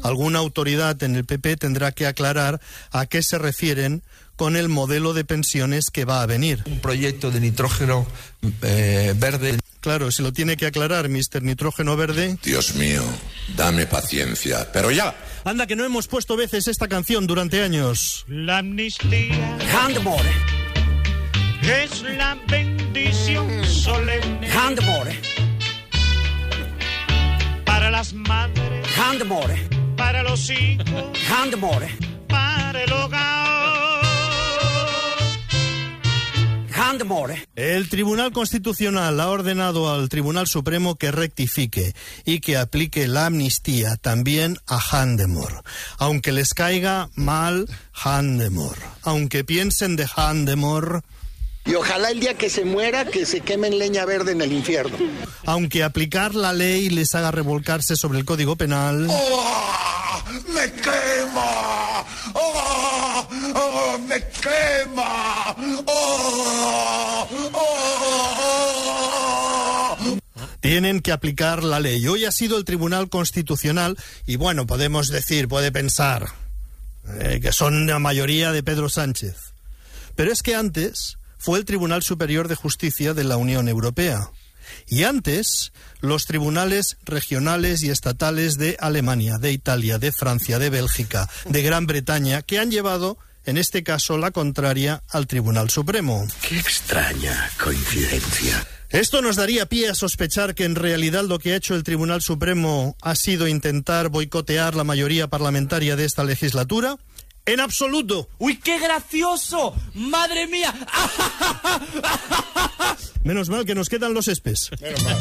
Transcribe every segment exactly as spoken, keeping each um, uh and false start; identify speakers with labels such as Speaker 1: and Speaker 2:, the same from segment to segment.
Speaker 1: Alguna autoridad en el P P tendrá que aclarar a qué se refieren con el modelo de pensiones que va a venir.
Speaker 2: Un proyecto de nitrógeno eh, verde.
Speaker 1: Claro, se lo tiene que aclarar, mister Nitrógeno Verde.
Speaker 3: Dios mío, dame paciencia, pero ya.
Speaker 1: Anda, que no hemos puesto veces esta canción durante años.
Speaker 4: La amnistía
Speaker 5: Handmore.
Speaker 4: es la bendición solemne
Speaker 5: Handmore.
Speaker 4: para las madres,
Speaker 5: Handmore.
Speaker 4: para los hijos,
Speaker 5: Handmore.
Speaker 4: para el hogar.
Speaker 5: Handmore.
Speaker 1: El Tribunal Constitucional ha ordenado al Tribunal Supremo que rectifique y que aplique la amnistía también a Handemore. Aunque les caiga mal Handemore, aunque piensen de Handemore,
Speaker 6: y ojalá el día que se muera, que se queme en leña verde en el infierno.
Speaker 1: Aunque aplicar la ley les haga revolcarse sobre el Código Penal.
Speaker 3: ¡Oh! ¡Me quema! ¡Oh! ¡Oh! ¡Me quema! ¡Oh! ¡Oh!
Speaker 1: Tienen que aplicar la ley. Hoy ha sido el Tribunal Constitucional y bueno, podemos decir, puede pensar eh, que son la mayoría de Pedro Sánchez. Pero es que antes fue el Tribunal Superior de Justicia de la Unión Europea. Y antes, los tribunales regionales y estatales de Alemania, de Italia, de Francia, de Bélgica, de Gran Bretaña, que han llevado, en este caso, la contraria al Tribunal Supremo.
Speaker 7: Qué extraña coincidencia.
Speaker 1: Esto nos daría pie a sospechar que en realidad lo que ha hecho el Tribunal Supremo ha sido intentar boicotear la mayoría parlamentaria de esta legislatura. ¡En absoluto!
Speaker 5: ¡Uy, qué gracioso! ¡Madre mía!
Speaker 1: Menos mal que nos quedan los espes.
Speaker 3: Menos mal.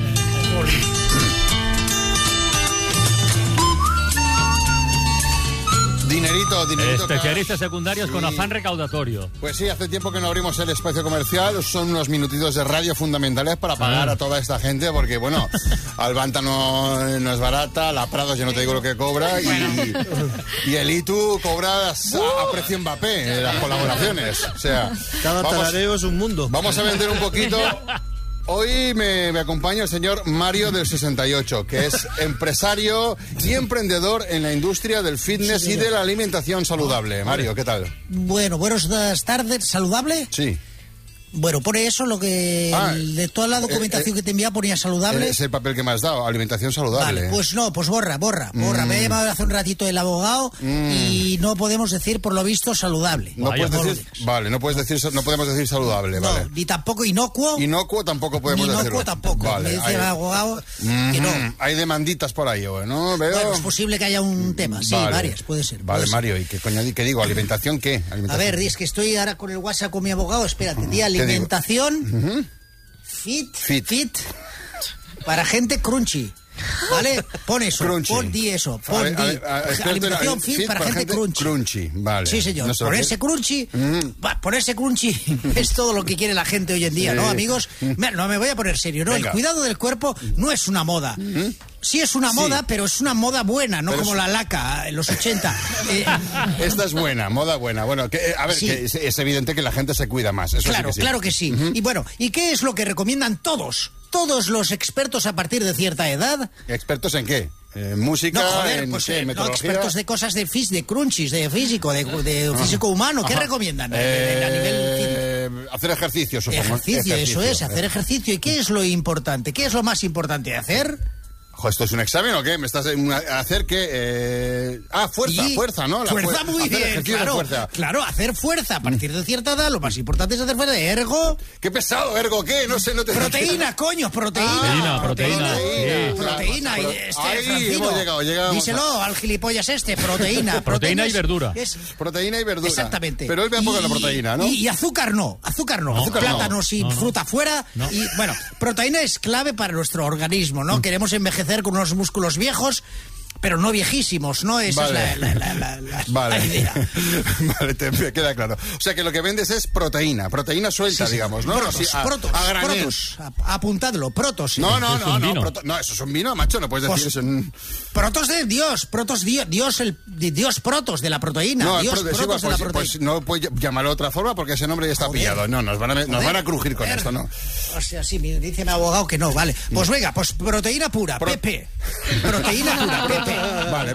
Speaker 8: Dinerito, dinerito.
Speaker 9: Especialistas secundarios
Speaker 8: sí.
Speaker 9: con afán recaudatorio.
Speaker 8: Pues sí, hace tiempo que no abrimos el espacio comercial. Son unos minutitos de radio fundamentales para pagar ah. a toda esta gente, porque, bueno, Albanta no, no es barata, la Prados yo no te digo lo que cobra, y, y el I T U cobra a, a precio Mbappé, las colaboraciones. O sea,
Speaker 1: cada
Speaker 8: vamos,
Speaker 1: tarareo es un mundo.
Speaker 8: Vamos a vender un poquito. Hoy me, me acompaña el señor Mario del sesenta y ocho, que es empresario y emprendedor en la industria del fitness sí, y de la alimentación saludable. Mario, ¿qué tal?
Speaker 5: Bueno, buenas tardes. ¿Saludable?
Speaker 8: Sí.
Speaker 5: Bueno, pone eso lo que...
Speaker 8: Ah,
Speaker 5: el, de toda la documentación
Speaker 8: eh, eh,
Speaker 5: que te envía ponía saludable.
Speaker 8: Es el papel que me has dado, alimentación saludable.
Speaker 5: Vale, pues no, pues borra, borra, borra. Mm. Me ha llamado hace un ratito el abogado mm. y no podemos decir, por lo visto, saludable.
Speaker 8: No Vaya, puedes decir... No vale, no puedes decir, no podemos decir saludable,
Speaker 5: no,
Speaker 8: vale.
Speaker 5: Ni tampoco inocuo.
Speaker 8: Inocuo tampoco podemos decir.
Speaker 5: Inocuo tampoco.
Speaker 8: Vale,
Speaker 5: me dice
Speaker 8: hay...
Speaker 5: el abogado
Speaker 8: mm-hmm.
Speaker 5: que no.
Speaker 8: Hay demanditas por ahí, ¿no? Veo...
Speaker 5: Bueno, es posible que haya un tema, sí,
Speaker 8: vale.
Speaker 5: varias, puede ser.
Speaker 8: Vale,
Speaker 5: puede
Speaker 8: Mario,
Speaker 5: ser.
Speaker 8: ¿y qué coño qué digo? ¿Alimentación qué? ¿Alimentación?
Speaker 5: A ver, es que estoy ahora con el WhatsApp con mi abogado, espérate, di alimentación... Uh-huh. Fit, fit, fit, para gente crunchy, ¿vale? Pon eso,
Speaker 8: crunchy.
Speaker 5: pon di eso, pon
Speaker 8: a ver,
Speaker 5: di.
Speaker 8: A ver, a ver,
Speaker 5: alimentación fit, fit para, para gente, gente crunchy.
Speaker 8: Crunchy, vale.
Speaker 5: Sí, señor.
Speaker 8: No sé
Speaker 5: ponerse crunchy, mm. va, ponerse crunchy es todo lo que quiere la gente hoy en día, sí. ¿no, amigos? Mira, no me voy a poner serio, ¿no? Venga. El cuidado del cuerpo no es una moda. ¿Mm? Sí es una moda, sí. pero es una moda buena, no pero como es... la laca en los ochenta. Eh...
Speaker 8: Esta es buena, moda buena. Bueno, que, a ver, sí. que es, es evidente que la gente se cuida más. Eso
Speaker 5: claro,
Speaker 8: sí que sí.
Speaker 5: claro que sí. Uh-huh. Y bueno, ¿y qué es lo que recomiendan todos? Todos los expertos a partir de cierta edad.
Speaker 8: ¿Expertos en qué? ¿En música?
Speaker 5: No, joder,
Speaker 8: en,
Speaker 5: pues
Speaker 8: ¿qué,
Speaker 5: eh, no, expertos de cosas de fis, de crunchies, de físico, de, de uh-huh. físico humano. ¿Qué Ajá. recomiendan
Speaker 8: eh,
Speaker 5: a nivel...
Speaker 8: Hacer ejercicio, supongo.
Speaker 5: Ejercicio, ejercicio, eso es, hacer ejercicio. ¿Y qué es lo importante? ¿Qué es lo más importante de hacer?
Speaker 8: Ojo, ¿esto es un examen o qué? ¿Me estás a hacer qué? Eh... Ah, fuerza, y fuerza, ¿no? La
Speaker 5: fuerza
Speaker 8: fu-
Speaker 5: muy
Speaker 8: hacer
Speaker 5: bien, claro,
Speaker 8: fuerza.
Speaker 5: claro, hacer fuerza a partir de cierta edad, lo más importante es hacer fuerza de ergo.
Speaker 8: ¡Qué pesado, ergo qué! No sé, no te...
Speaker 5: Proteína, coño, proteína.
Speaker 9: Ah, proteína,
Speaker 5: proteína.
Speaker 9: sí.
Speaker 5: Proteína,
Speaker 8: Pro...
Speaker 5: este,
Speaker 8: Ahí
Speaker 5: Francino,
Speaker 8: hemos llegado, llegamos
Speaker 5: díselo
Speaker 8: a...
Speaker 5: al gilipollas este, proteína.
Speaker 9: Proteína y verdura.
Speaker 5: Es...
Speaker 8: Proteína y verdura.
Speaker 5: Exactamente.
Speaker 8: Pero él ve a poco la proteína, ¿no?
Speaker 5: Y, y azúcar no, azúcar no,
Speaker 9: no
Speaker 5: azúcar plátanos no. y no, no. fruta fuera. No. Y bueno, proteína es clave para nuestro organismo, ¿no? Mm. Queremos envejecer con unos músculos viejos, pero no viejísimos, ¿no? Esa vale. es la, la, la, la,
Speaker 8: vale.
Speaker 5: la idea.
Speaker 8: Vale, te me queda claro. O sea que lo que vendes es proteína, proteína suelta, sí, sí. digamos, ¿no?
Speaker 5: Protos,
Speaker 8: sí, a,
Speaker 5: protos,
Speaker 8: a granel.
Speaker 5: protos. A, apuntadlo, protos. Sí.
Speaker 8: No, no, no, no, proto, no, eso es un vino, macho, no puedes decir pues, eso.
Speaker 5: Protos de Dios, protos Dios, Dios el Dios protos de la proteína,
Speaker 8: no,
Speaker 5: Dios
Speaker 8: proto,
Speaker 5: protos
Speaker 8: sí,
Speaker 5: de la
Speaker 8: pues,
Speaker 5: proteína.
Speaker 8: Pues no puedes llamarlo de otra forma porque ese nombre ya está joder, pillado. No, nos van a, nos van a crujir con joder. esto, ¿no?
Speaker 5: O sea, sí, me dice mi abogado que no, vale. Pues venga, pues proteína pura, Pro... Pepe. Proteína pura, Pepe.
Speaker 8: Vale.